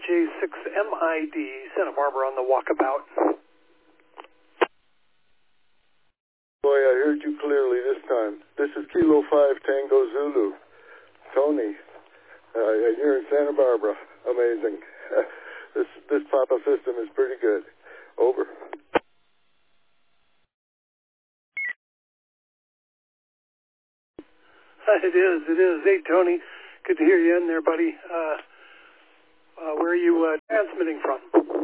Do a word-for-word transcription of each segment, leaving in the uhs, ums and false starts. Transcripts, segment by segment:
J six M I D, Santa Barbara on the walkabout. Boy, I heard you clearly this time. This is Kilo five Tango Zulu. Tony, uh, you're in Santa Barbara. Amazing. this this Papa system is pretty good. Over. It is, it is. Hey, Tony, good to hear you in there, buddy. Uh, uh, where are you uh, transmitting from?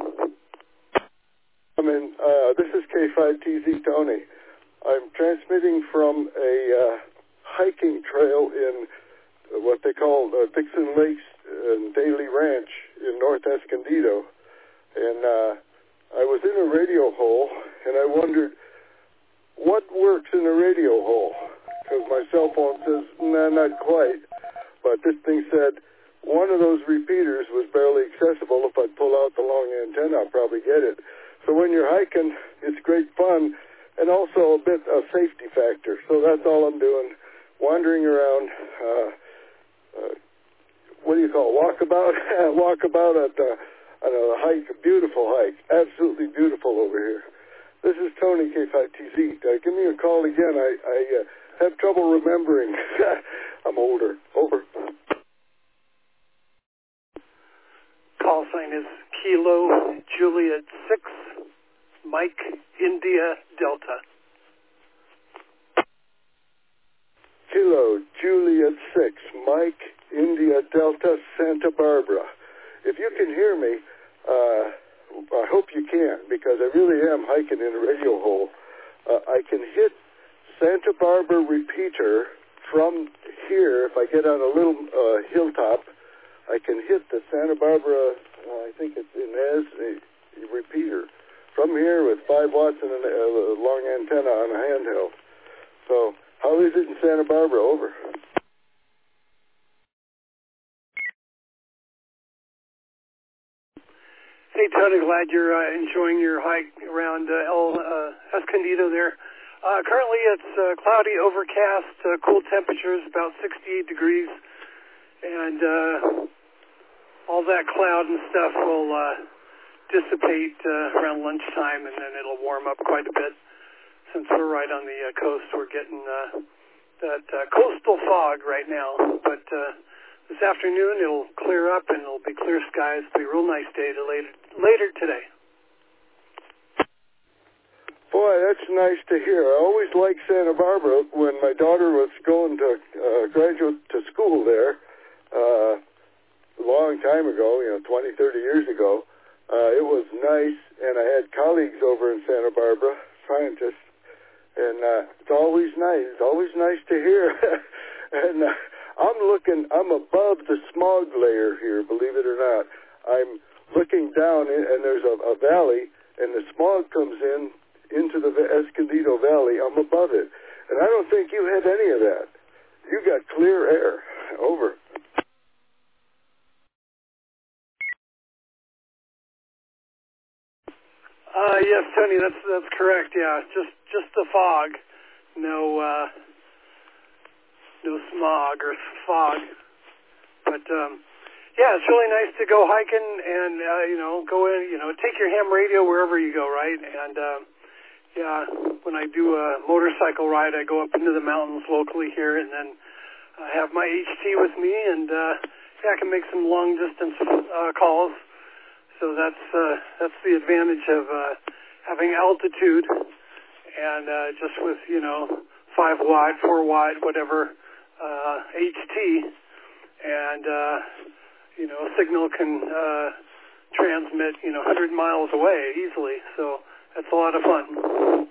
I mean, uh, this is K five T Z Tony. I'm transmitting from a uh, hiking trail in what they call uh, Dixon Lakes and Daly Ranch in North Escondido. And uh, I was in a radio hole, and I wondered, what works in a radio hole? Because my cell phone says, nah, not quite. But this thing said, one of those repeaters was barely accessible. If I pull out the long antenna, I'll probably get it. So when you're hiking, it's great fun, and also a bit of safety factor. So that's all I'm doing, wandering around. Uh, uh, what do you call it? Walkabout? Walkabout at uh, on a hike, a beautiful hike, absolutely beautiful over here. This is Tony, K five T Z. Uh, give me a call again. I, I uh, have trouble remembering. I'm older. Over. Call sign is Kilo Juliet six, Mike India Delta. Kilo Juliet six, Mike India Delta, Santa Barbara. If you can hear me, uh, I hope you can, because I really am hiking in a radio hole. Uh, I can hit Santa Barbara repeater from here. If I get on a little uh, hilltop, I can hit the Santa Barbara, uh, I think it's Inez uh, repeater from here with five watts and a uh, long antenna on a handheld. So, how is it in Santa Barbara? Over. Hey, Tony, glad you're uh, enjoying your hike around uh, El uh, Escondido there. Uh, currently, it's uh, cloudy, overcast, uh, cool temperatures, about sixty-eight degrees, and uh, all that cloud and stuff will uh, dissipate uh, around lunchtime, and then it'll warm up quite a bit. Since we're right on the uh, coast, we're getting uh, that uh, coastal fog right now, but uh, this afternoon it'll clear up and it'll be clear skies. It'll be a real nice day to later, later today. Boy, that's nice to hear. I always liked Santa Barbara when my daughter was going to uh, graduate to school there uh, a long time ago, you know, twenty, thirty years ago. Uh, it was nice, and I had colleagues over in Santa Barbara, scientists, and uh, it's always nice. It's always nice to hear. and uh, I'm looking, I'm above the smog layer here, believe it or not. I'm looking down, in, and there's a, a valley, and the smog comes in into the Escondido Valley. I'm above it. And I don't think you had any of that. You got clear air. Over. Uh, yes, Tony, that's that's correct. Yeah, just just the fog, no uh, no smog or fog. But um, yeah, it's really nice to go hiking and uh, you know go in, you know, take your ham radio wherever you go, right? And um, yeah, when I do a motorcycle ride, I go up into the mountains locally here, and then I have my H T with me, and uh, yeah, I can make some long distance uh, calls. So that's uh, that's the advantage of uh, having altitude, and uh, just with you know five watt, four watt, whatever uh, H T, and uh, you know signal can uh, transmit you know one hundred miles away easily. So that's a lot of fun.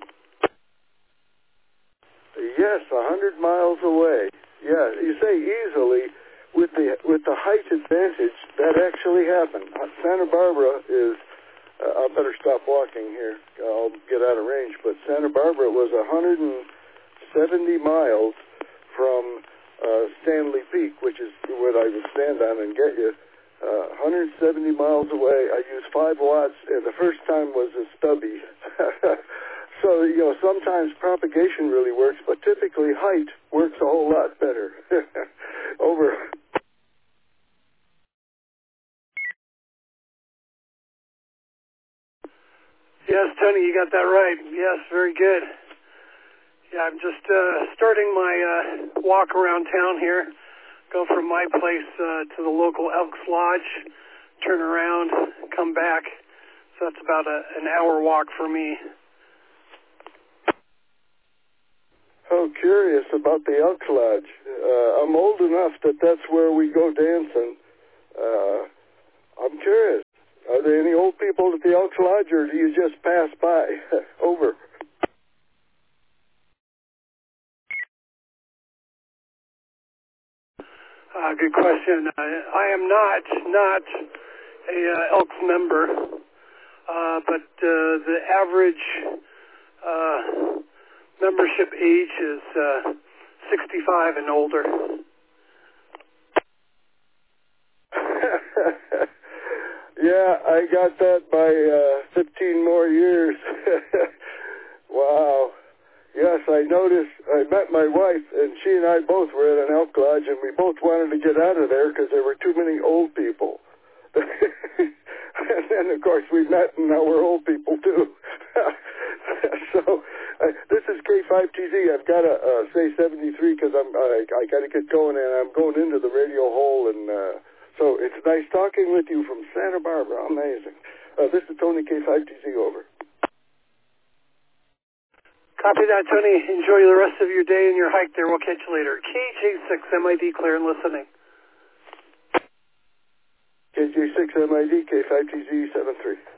Yes, one hundred miles away. Yeah, you say easily. With the with the height advantage, that actually happened. Santa Barbara is, uh, I better stop walking here. I'll get out of range. But Santa Barbara was one hundred seventy miles from uh, Stanley Peak, which is what I would stand on and get you. Uh, one hundred seventy miles away. I used five watts, and the first time was a stubby. So, you know, sometimes propagation really works, but typically height works a whole lot better. Over. Yes, Tony, you got that right. Yes, very good. Yeah, I'm just uh, starting my uh, walk around town here. Go from my place uh, to the local Elks Lodge, turn around, come back. So that's about a, an hour walk for me. How curious about the Elks Lodge. Uh, I'm old enough that that's where we go dancing. Uh, I'm curious. Are there any old people at the Elks Lodge, or do you just pass by? Over. Uh, good question. Uh, I am not not a uh, Elks member, uh, but uh, the average uh, membership age is uh, sixty-five and older. Yeah, I got that by uh, fifteen more years. Wow. Yes, I noticed, I met my wife, and she and I both were at an Elk Lodge, and we both wanted to get out of there because there were too many old people. And then, of course, we met, and now we're old people, too. So, uh, this is K five T Z. I've got to uh, say seventy-three because I'm I, I got to get going, and I'm going into the radio hole, and uh, so it's nice talking with you from Santa Barbara. Amazing. Uh, this is Tony, K five T Z, over. Copy that, Tony. Enjoy the rest of your day and your hike there. We'll catch you later. K J six M I D, clear and listening. K J six M I D, K five T Z, seven three.